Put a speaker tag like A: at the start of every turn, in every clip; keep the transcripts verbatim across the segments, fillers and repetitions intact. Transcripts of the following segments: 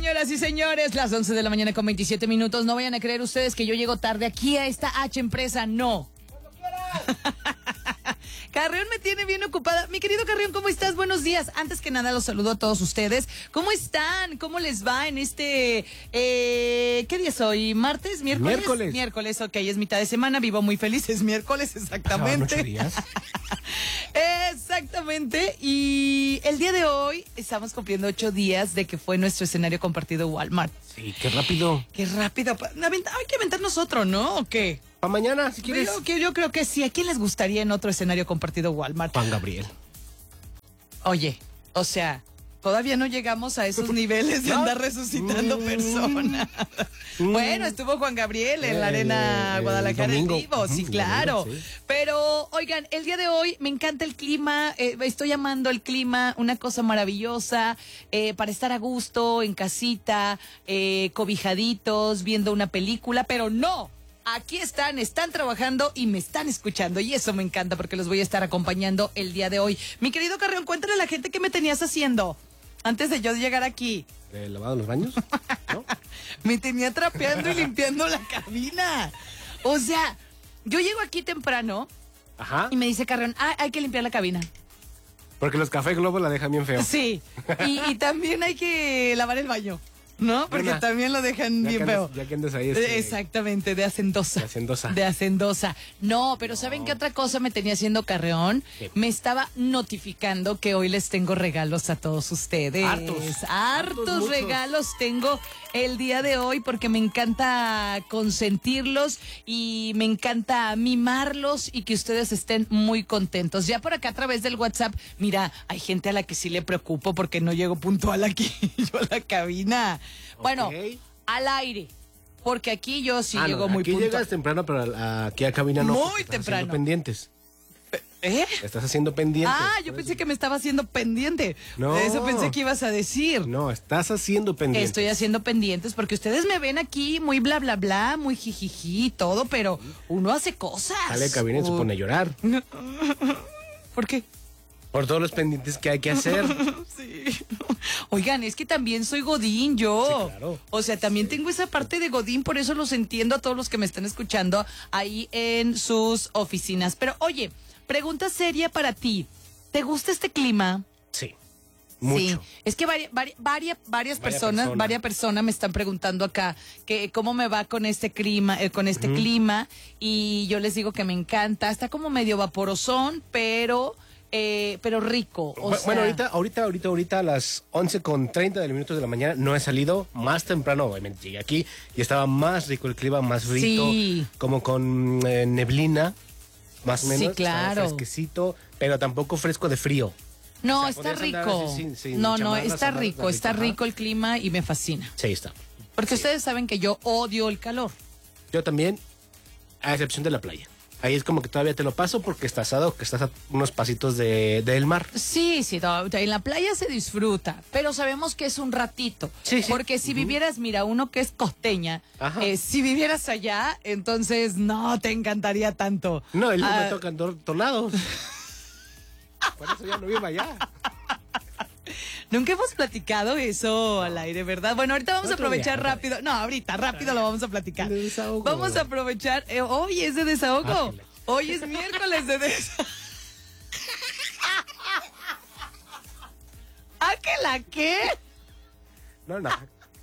A: señoras y señores, las once de la mañana con veintisiete minutos. No vayan a creer ustedes que yo llego tarde aquí a esta H empresa, no. Carrión me tiene bien ocupada. Mi querido Carrión, ¿cómo estás? Buenos días. Antes que nada, los saludo a todos ustedes. ¿Cómo están? ¿Cómo les va en este... Eh, ¿Qué día es hoy? ¿Martes? ¿Miércoles?
B: Miércoles.
A: Miércoles, ok. Es mitad de semana. Vivo muy feliz. Es miércoles, exactamente.
B: Ah, ocho días.
A: Exactamente. Y el día de hoy estamos cumpliendo ocho días de que fue nuestro escenario compartido Walmart.
B: Sí, qué rápido.
A: Qué rápido. Hay que aventarnos otro, ¿no? ¿O qué?
B: Para mañana, si quieres.
A: Yo, que yo creo que sí. ¿A quién les gustaría en otro escenario compartido Walmart?
B: Juan Gabriel.
A: Oye, o sea, todavía no llegamos a esos niveles de
B: ¿No?
A: andar resucitando
B: Mm.
A: personas.
B: Mm.
A: Bueno, estuvo Juan Gabriel en la
B: Eh,
A: Arena
B: eh,
A: Guadalajara en
B: domingo.
A: vivo, sí,
B: Ujú,
A: claro.
B: domingo, sí.
A: Pero, oigan, el día de hoy me encanta el clima, eh, estoy amando el clima, una cosa maravillosa, eh, para estar a gusto, en casita, eh, cobijaditos, viendo una película, pero no. Aquí están, están trabajando y me están escuchando. Y eso me encanta porque los voy a estar acompañando el día de hoy. Mi querido Carrión, cuéntale a la gente qué me tenías haciendo antes de yo llegar aquí.
B: ¿De lavado los baños? ¿No?
A: Me tenía trapeando y limpiando la cabina. O sea, yo llego aquí temprano
B: Ajá.
A: y me dice Carrión, ah, hay que limpiar la cabina.
B: Porque los Café Globo la dejan bien feo.
A: Sí, y, y también hay que lavar el baño, ¿no? Porque
B: Buena.
A: también lo dejan
B: Ya
A: bien
B: que
A: feo.
B: andas, ya que andas ahí. Este,
A: Exactamente, de hacendosa.
B: De hacendosa.
A: De hacendosa. No, pero ¿saben qué otra cosa me tenía haciendo Carreón?
B: ¿Qué?
A: Me estaba notificando que hoy les tengo regalos a todos ustedes.
B: Hartos.
A: Hartos,
B: Hartos, muchos.
A: regalos tengo el día de hoy porque me encanta consentirlos y me encanta mimarlos y que ustedes estén muy contentos. Ya por acá a través del WhatsApp, mira, hay gente a la que sí le preocupo porque no llego puntual aquí yo a la cabina. Bueno,
B: Ok.
A: al aire, porque aquí yo sí
B: Ah,
A: llego
B: no,
A: muy
B: aquí
A: puntual.
B: llegas temprano, pero a- aquí a cabina no.
A: Muy
B: porque estás
A: temprano.
B: haciendo pendientes.
A: ¿Eh?
B: Estás haciendo pendientes.
A: Ah, yo pensé que me estaba haciendo pendiente.
B: No.
A: Eso pensé que ibas a decir.
B: No, estás haciendo pendientes.
A: Estoy haciendo pendientes porque ustedes me ven aquí muy bla, bla, bla, muy jijiji, todo, pero uno hace cosas.
B: Sale de cabina y se
A: Uh,
B: pone a llorar.
A: ¿Por qué?
B: Por todos los pendientes que hay que hacer.
A: Sí. Oigan, es que también soy Godín yo.
B: Sí, claro.
A: O sea, también tengo esa parte de Godín, por eso los entiendo a todos los que me están escuchando ahí en sus oficinas. Pero oye, pregunta seria para ti. ¿Te gusta este clima?
B: Sí. Mucho.
A: Sí, es que varias, varias, varias, varias
B: Varia
A: personas,
B: persona.
A: varias personas me están preguntando acá que cómo me va con este clima, eh, con este clima, y yo les digo que me encanta. Está como medio vaporosón, pero, eh, pero rico. O
B: Bu-
A: sea,
B: Bueno, ahorita, ahorita, ahorita, ahorita a las once con treinta de minutos de la mañana no he salido. Más temprano, obviamente, llegué aquí y estaba más rico el clima, más rico,
A: Sí.
B: como con eh, neblina, más o
A: Sí,
B: menos.
A: claro.
B: Estaba fresquecito, pero tampoco fresco de frío.
A: no,
B: o sea,
A: está
B: podías andar
A: rico.
B: así sin- sin
A: no, no,
B: chamarras,
A: está
B: andar
A: rico,
B: rico,
A: está
B: ajá.
A: rico el clima y me fascina.
B: Sí, está.
A: Porque ustedes saben que yo odio el calor.
B: Yo también, a excepción de la playa. Ahí es como que todavía te lo paso porque estás a, que estás a unos pasitos de, del mar.
A: Sí, sí, no, en la playa se disfruta, pero sabemos que es un ratito.
B: Sí, sí.
A: Porque si vivieras, mira, uno que es costeña,
B: Ajá.
A: eh, si vivieras allá, entonces no te encantaría tanto.
B: No, él no
A: Ah,
B: me toca en to- todos lados. Por eso ya no vivo allá.
A: Nunca hemos platicado eso al aire, ¿verdad? Bueno, ahorita vamos a
B: Otro día,
A: aprovechar
B: otro
A: rápido. No, ahorita, rápido lo vamos a platicar.
B: De desahogo.
A: Vamos a aprovechar. eh, hoy es de desahogo.
B: Ah, que la-
A: Hoy es miércoles de desahogo. ¿Ah, que la qué?
B: No, no.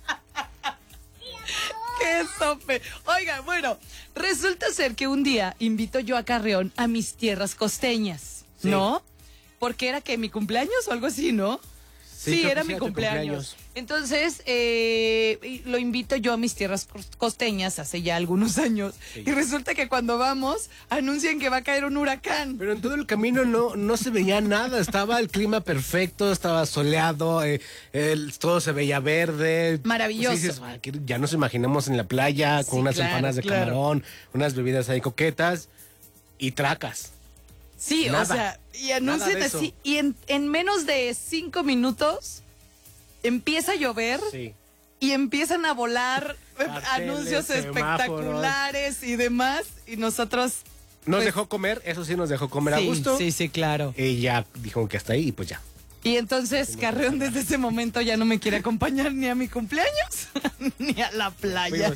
A: ¡Qué sope! Oigan, bueno, resulta ser que un día invito yo a Carreón a mis tierras costeñas,
B: Sí.
A: ¿no? Porque era que mi cumpleaños o algo así, ¿no?
B: Sí,
A: Sí,
B: creo
A: era
B: que sí,
A: mi
B: era tu
A: cumpleaños.
B: cumpleaños.
A: Entonces, eh, y lo invito yo a mis tierras cos- costeñas hace ya algunos años.
B: Sí.
A: Y resulta que cuando vamos, anuncian que va a caer un huracán.
B: Pero en todo el camino no, no se veía nada, estaba el clima perfecto, estaba soleado, eh, el- todo se veía verde.
A: Maravilloso.
B: Pues dices, "Ah, que ya nos imaginamos en la playa con
A: Sí,
B: unas
A: claro,
B: empanadas de
A: claro.
B: camarón, unas bebidas ahí coquetas y tracas.
A: Sí,
B: Nada.
A: o sea, y anuncian
B: Nada de eso.
A: así. Y en, en menos de cinco minutos empieza a llover.
B: Sí.
A: Y empiezan a volar eh,
B: Carteles,
A: anuncios
B: semáforos.
A: espectaculares y demás. Y nosotros.
B: Nos
A: pues,
B: dejó comer, eso sí nos dejó comer
A: sí,
B: a gusto.
A: Sí, sí, claro.
B: Y ya dijo que hasta ahí y pues ya.
A: Y entonces Carreón desde ese momento ya no me quiere acompañar ni a mi cumpleaños, ni a la playa.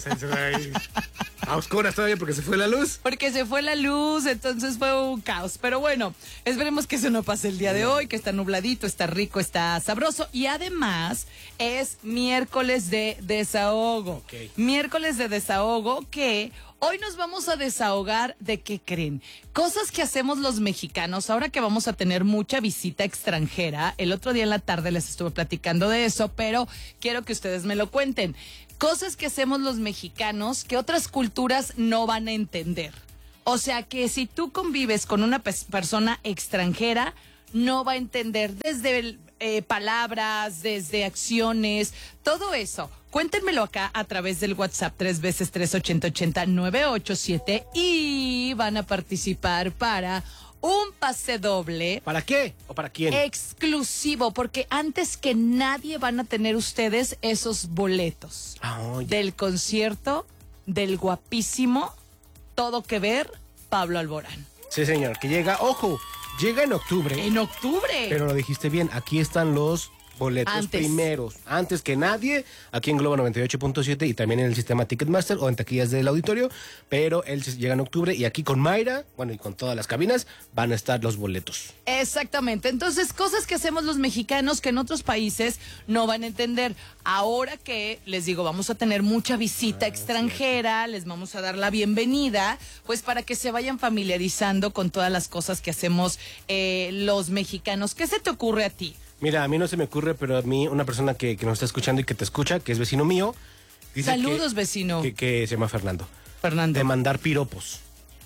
B: A oscuras todavía porque se fue la luz.
A: Porque se fue la luz, entonces fue un caos. Pero bueno, esperemos que eso no pase el día de hoy, que está nubladito, está rico, está sabroso. Y además es miércoles de desahogo.
B: Okay.
A: Miércoles de desahogo que hoy nos vamos a desahogar de qué creen. Cosas que hacemos los mexicanos, ahora que vamos a tener mucha visita extranjera. El otro día en la tarde les estuve platicando de eso, pero quiero que ustedes me lo cuenten. Cosas que hacemos los mexicanos que otras culturas no van a entender. O sea que si tú convives con una pe- persona extranjera, no va a entender desde eh, palabras, desde acciones, todo eso. Cuéntenmelo acá a través del WhatsApp tres veces tres ochenta ochenta nueve ocho siete y van a participar para un pase doble.
B: ¿Para qué? ¿O para quién?
A: Exclusivo, porque antes que nadie van a tener ustedes esos boletos
B: Oh, ya.
A: del concierto del guapísimo Todo que Ver Pablo Alborán.
B: Sí, señor, que llega, ojo, llega en octubre.
A: En octubre.
B: Pero lo dijiste bien, aquí están los boletos
A: Antes.
B: primeros, antes que nadie, aquí en Globo noventa y ocho punto siete y también en el sistema Ticketmaster o en taquillas del auditorio, pero él se- llega en octubre y aquí con Mayra, bueno, y con todas las cabinas, van a estar los boletos.
A: Exactamente. Entonces, cosas que hacemos los mexicanos que en otros países no van a entender. Ahora que, les digo, vamos a tener mucha visita
B: Ah,
A: extranjera, les vamos a dar la bienvenida, pues para que se vayan familiarizando con todas las cosas que hacemos eh, los mexicanos. ¿Qué se te ocurre a ti?
B: Mira, a mí no se me ocurre, pero a mí una persona que, que nos está escuchando y que te escucha, que es vecino mío, dice
A: Saludos,
B: que,
A: vecino.
B: Que, que se llama Fernando.
A: Fernando.
B: De mandar piropos.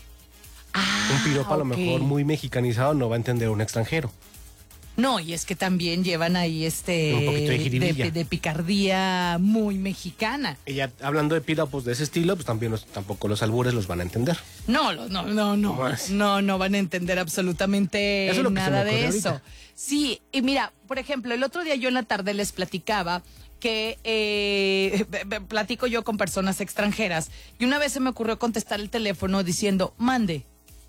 A: Ah,
B: Un piropo a lo
A: ok.
B: mejor muy mexicanizado no va a entender un extranjero.
A: No, y es que también llevan ahí este
B: Un poquito de jiribilla.
A: de, de picardía muy mexicana.
B: Y ya hablando de piropos de ese estilo, pues también los- tampoco los albures los van a entender.
A: No, lo- no, no, no.
B: ¿Cómo así?
A: No, no van a entender absolutamente
B: Eso es lo que se
A: nada
B: me
A: de
B: ocurre
A: eso.
B: ahorita.
A: Sí, y mira, por ejemplo, el otro día yo en la tarde les platicaba que eh, be- be- platico yo con personas extranjeras y una vez se me ocurrió contestar el teléfono diciendo mande.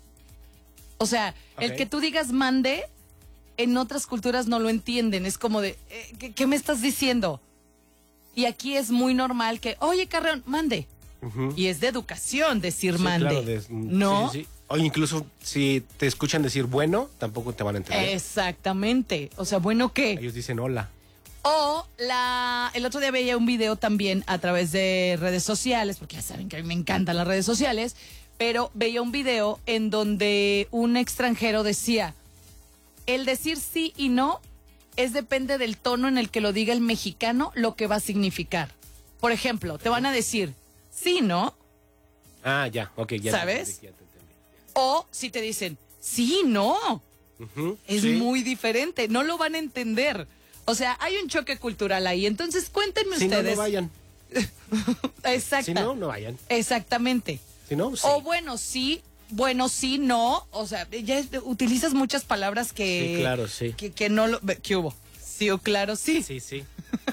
A: O sea, el
B: Ok.
A: que tú digas mande, en otras culturas no lo entienden. Es como de, eh, ¿qué, qué me estás diciendo? Y aquí es muy normal que, oye, Carreón, mande.
B: Ujú.
A: Y es de educación decir
B: Sí,
A: mande.
B: claro, de-
A: ¿No?
B: sí, sí, sí. O incluso si te escuchan decir bueno, tampoco te van a entender.
A: Exactamente. O sea, bueno, ¿qué?
B: Ellos dicen hola.
A: O la, el otro día veía un video también a través de redes sociales, porque ya saben que a mí me encantan las redes sociales, pero veía un video en donde un extranjero decía, el decir sí y no es depende del tono en el que lo diga el mexicano, lo que va a significar. Por ejemplo, te van a decir sí, ¿no?
B: Ah, ya, ok, ya.
A: ¿Sabes?
B: te entendí, ya te entendí.
A: O si te dicen sí, no.
B: Ujú,
A: Es
B: sí.
A: muy diferente, no lo van a entender. O sea, hay un choque cultural ahí. Entonces, cuéntenme
B: Si no,
A: ustedes.
B: no vayan.
A: Exacta.
B: Si no, no vayan.
A: Exactamente.
B: Si no, sí.
A: O bueno, sí, bueno, sí, no. O sea, ya es- utilizas muchas palabras que.
B: Sí, claro, sí.
A: Que, que no lo. ¿Qué hubo? Sí o claro, sí.
B: Sí, sí.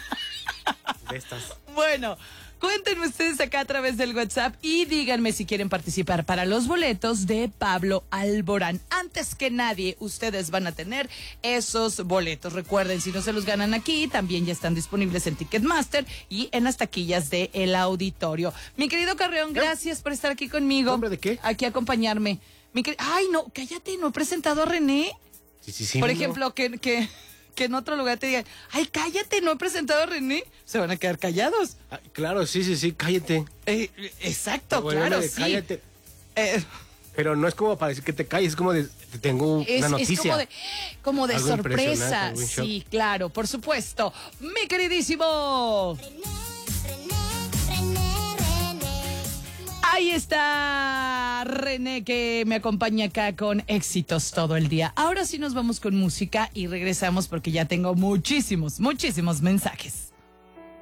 B: De estas.
A: Bueno, cuéntenme ustedes acá a través del WhatsApp y díganme si quieren participar para los boletos de Pablo Alborán. Antes que nadie, ustedes van a tener esos boletos. Recuerden, si no se los ganan aquí, también ya están disponibles en Ticketmaster y en las taquillas de El Auditorio. Mi querido Carreón, gracias por estar aquí conmigo.
B: ¿Hombre de qué?
A: Aquí a acompañarme. Mi quer- Ay, no, cállate, no he presentado a René.
B: Sí, sí, sí.
A: Por
B: no.
A: ejemplo, que, que, que en otro lugar te digan, ay, cállate, no he presentado a René. Se van a quedar callados.
B: Ah, claro, sí, sí, sí, cállate.
A: Eh, exacto,
B: Bueno,
A: claro,
B: de
A: sí.
B: Cállate.
A: Eh,
B: Pero no es como para decir que te calles, es como de te tengo
A: es,
B: una
A: es
B: noticia.
A: como de, como de
B: Algo
A: sorpresa.
B: impresionante, algún shock.
A: Sí, claro, por supuesto. Mi queridísimo. Ahí está René que me acompaña acá con éxitos todo el día. Ahora sí nos vamos con música y regresamos porque ya tengo muchísimos, muchísimos mensajes.